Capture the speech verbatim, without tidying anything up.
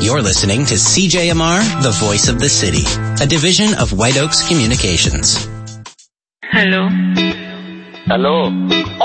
You're listening to C J M R, the voice of the city, a division of White Oaks Communications. Hello. Hello.